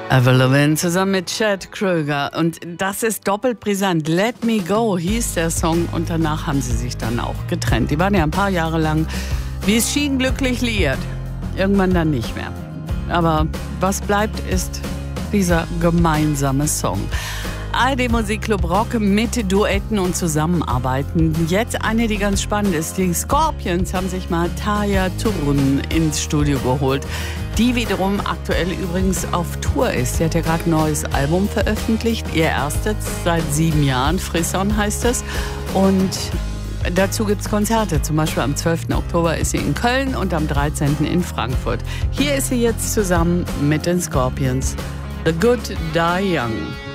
Avril Lavigne zusammen mit Chad Kroeger. Und das ist doppelt brisant. Let Me Go hieß der Song und danach haben sie sich dann auch getrennt. Die waren ja ein paar Jahre lang, wie es schien, glücklich liiert. Irgendwann dann nicht mehr. Aber was bleibt, ist dieser gemeinsame Song. ARD Musikclub Rock mit Duetten und Zusammenarbeiten. Jetzt eine, die ganz spannend ist. Die Scorpions haben sich mal Tarja Turunen ins Studio geholt. Die wiederum aktuell übrigens auf Tour ist. Sie hat ja gerade ein neues Album veröffentlicht. Ihr erstes seit 7 Jahren. Frisson heißt es. Und dazu gibt es Konzerte. Zum Beispiel am 12. Oktober ist sie in Köln und am 13. in Frankfurt. Hier ist sie jetzt zusammen mit den Scorpions. The Good Die Young.